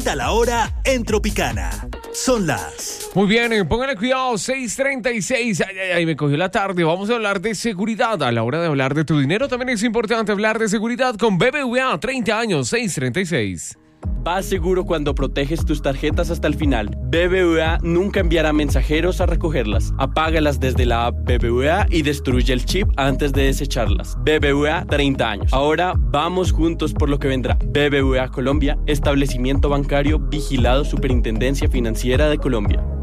Dicta la hora en Tropicana. Son las... Muy bien, pónganle cuidado, 6:36. Ay, me cogió la tarde. Vamos a hablar de seguridad. A la hora de hablar de tu dinero también es importante hablar de seguridad con BBVA, 30 años, 6:36. Vas seguro cuando proteges tus tarjetas hasta el final. BBVA nunca enviará mensajeros a recogerlas. Apágalas desde la app BBVA y destruye el chip antes de desecharlas. BBVA, 30 años. Ahora vamos juntos por lo que vendrá. BBVA Colombia, establecimiento bancario vigilado Superintendencia Financiera de Colombia.